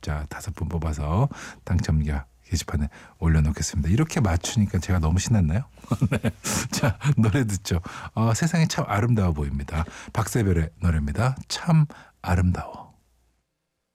자, 5분 뽑아서 당첨자 게시판에 올려놓겠습니다. 이렇게 맞추니까 제가 너무 신났나요? 네. 자, 노래 듣죠. 세상이 참 아름다워 보입니다. 박세별의 노래입니다. 참 아름다워.